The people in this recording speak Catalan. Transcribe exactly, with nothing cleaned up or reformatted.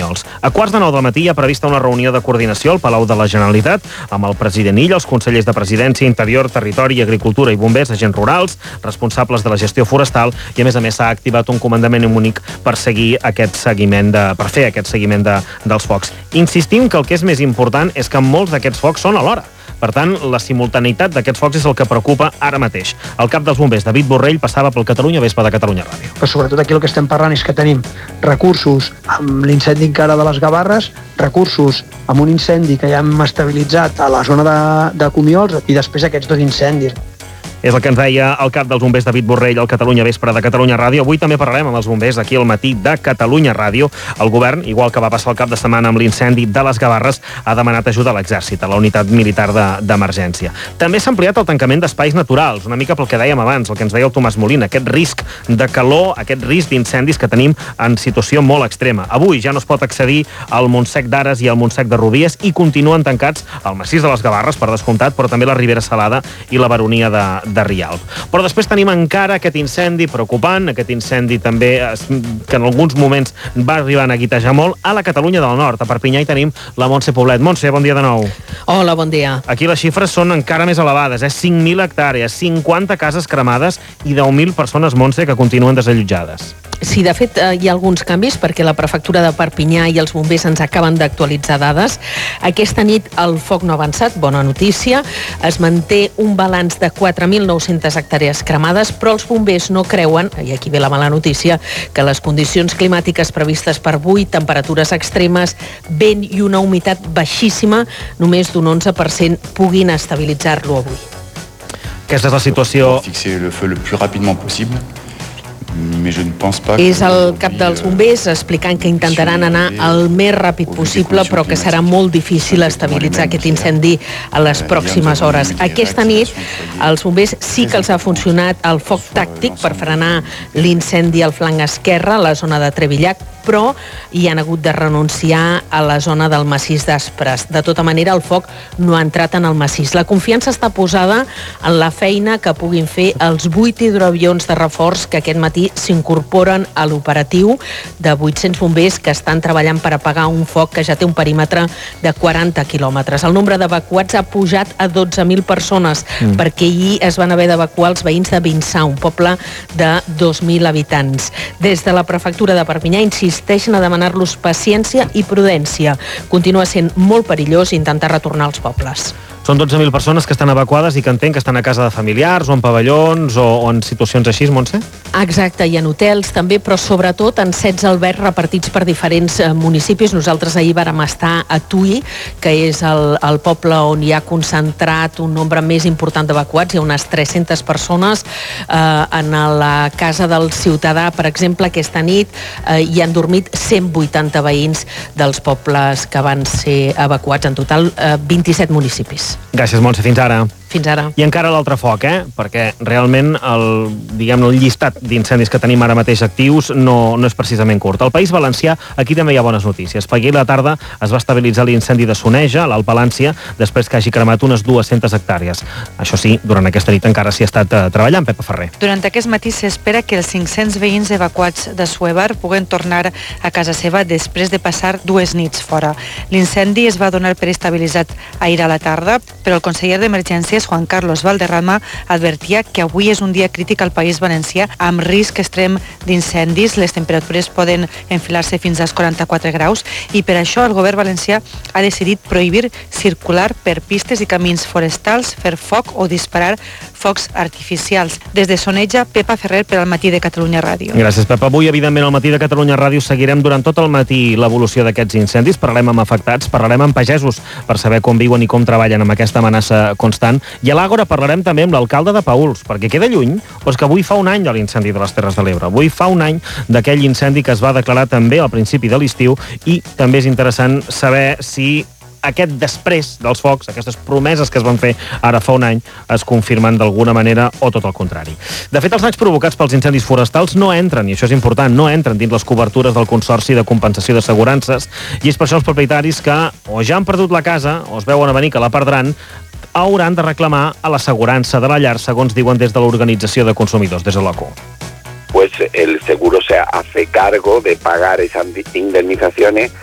Comiols. A quarts de nou del matí hi ha prevista una reunió de coordinació al Palau de la Generalitat amb el president Illa, els consellers de Presidència, Interior, Territori, Agricultura i Bombers, agents rurals, responsables de la gestió forestal, i a més a més s'ha activat un comandament únic per seguir aquest seguiment de, per fer aquest seguiment de, dels focs. Insistim que el que és més important és que molts d'aquests focs són alhora. Per tant, la simultaneïtat d'aquests focs és el que preocupa ara mateix. El cap dels bombers, David Borrell, passava pel Catalunya Vespa de Catalunya Ràdio. Però sobretot aquí el que estem parlant és que tenim recursos amb l'incendi encara de les Gavarres, recursos amb un incendi que ja hem estabilitzat a la zona de, de Comiols i després aquests dos incendis. És el que ens deia el cap dels bombers David Borrell al Catalunya Vespre de Catalunya Ràdio. Avui també parlarem amb els bombers aquí al matí de Catalunya Ràdio. El govern, igual que va passar el cap de setmana amb l'incendi de les Gavarres, ha demanat ajuda a l'exèrcit, a la unitat militar d'emergència. De, també s'ha ampliat el tancament d'espais naturals, una mica pel que dèiem abans, el que ens deia el Tomàs Molina, aquest risc de calor, aquest risc d'incendis que tenim en situació molt extrema. Avui ja no es pot accedir al Montsec d'Ares i al Montsec de Rubies i continuen tancats el massís de les Gavarres, per descomptat, però també la Ribera Salada i la Baronia de de Rialb. Però després tenim encara aquest incendi preocupant, aquest incendi també que en alguns moments va arribar a neguitejar molt a la Catalunya del Nord. A Perpinyà hi tenim la Montse Poblet. Montse, bon dia de nou. Hola, bon dia. Aquí les xifres són encara més elevades, eh? cinc mil hectàrees, cinquanta cases cremades i deu mil persones, Montse, que continuen desallotjades. Sí, de fet, hi ha alguns canvis perquè la prefectura de Perpinyà i els bombers ens acaben d'actualitzar dades. Aquesta nit el foc no ha avançat, bona notícia. Es manté un balanç de quatre mil nou-centes hectàrees cremades, però els bombers no creuen, i aquí ve la mala notícia, que les condicions climàtiques previstes per avui, temperatures extremes, vent i una humitat baixíssima, només d'un onze per cent, puguin estabilitzar-lo avui. Aquesta és la situació... Fixer le feu le plus rapidement possible. És el cap dels bombers explicant que intentaran anar el més ràpid possible, però que serà molt difícil estabilitzar aquest incendi a les pròximes hores. Aquesta nit els bombers sí que els ha funcionat el foc tàctic per frenar l'incendi al flanc esquerre, a la zona de Trevillac, però hi han hagut de renunciar a la zona del massís d'Aspres. De tota manera, el foc no ha entrat en el massís. La confiança està posada en la feina que puguin fer els vuit hidroavions de reforç que aquest matí s'incorporen a l'operatiu de vuit-cents bombers que estan treballant per apagar un foc que ja té un perímetre de quaranta quilòmetres. El nombre d'evacuats ha pujat a dotze mil persones, mm. perquè ahir es van haver d'evacuar els veïns de Vinçà, un poble de dos mil habitants. Des de la prefectura de Perpinyà insisteixen a demanar-los paciència i prudència. Continua sent molt perillós intentar retornar als pobles. Són dotze mil persones que estan evacuades i que entenc que estan a casa de familiars o en pavellons o, o en situacions així, Montse? Exacte, i en hotels també, però sobretot en setze albergs repartits per diferents eh, municipis. Nosaltres ahir vàrem estar a Tui, que és el, el poble on hi ha concentrat un nombre més important d'evacuats. Hi ha unes tres-centes persones. Eh, en la casa del ciutadà, per exemple, aquesta nit eh, hi han dormit cent vuitanta veïns dels pobles que van ser evacuats. En total, eh, vint-i-set municipis. Gràcies, Montse. Fins ara. Fins ara. I encara l'altre foc, eh? Perquè realment el, diguem, el llistat d'incendis que tenim ara mateix actius no, no és precisament curt. Al País Valencià, aquí també hi ha bones notícies. Perquè ahir a la tarda es va estabilitzar l'incendi de Soneja, a l'Alt Palància, després que hagi cremat unes dues-centes hectàrees. Això sí, durant aquesta nit encara s'hi ha estat eh, treballant, Pepa Ferrer. Durant aquest matí s'espera que els cinc-cents veïns evacuats de Suebar puguen tornar a casa seva després de passar dues nits fora. L'incendi es va donar per estabilitzat ahir a la tarda, però el conseller d'Emergències, Juan Carlos Valderrama, advertia que avui és un dia crític al País Valencià amb risc extrem d'incendis. Les temperatures poden enfilar-se fins als quaranta-quatre graus i per això el govern valencià ha decidit prohibir circular per pistes i camins forestals, fer foc o disparar focs artificials. Des de Soneja, Pepa Ferrer per al Matí de Catalunya Ràdio. Gràcies, Pepa. Avui, evidentment, al Matí de Catalunya Ràdio seguirem durant tot el matí l'evolució d'aquests incendis. Parlarem amb afectats, parlarem amb pagesos per saber com viuen i com treballen amb aquesta amenaça constant. I a l'Àgora parlarem també amb l'alcalde de Paüls, perquè queda lluny, però és que avui fa un any de l'incendi de les Terres de l'Ebre. Avui fa un any d'aquell incendi que es va declarar també al principi de l'estiu i també és interessant saber si aquest després dels focs, aquestes promeses que es van fer ara fa un any, es confirmen d'alguna manera o tot el contrari. De fet, els danys provocats pels incendis forestals no entren, i això és important, no entren dins les cobertures del Consorci de Compensació d'Assegurances, i és per això els propietaris que o ja han perdut la casa o es veuen a venir que la perdran, hauran de reclamar a l'assegurança de la llar, segons diuen des de l'Organització de Consumidors, des de l'O C U. Pues el seguro se hace cargo de pagar esas indemnizaciones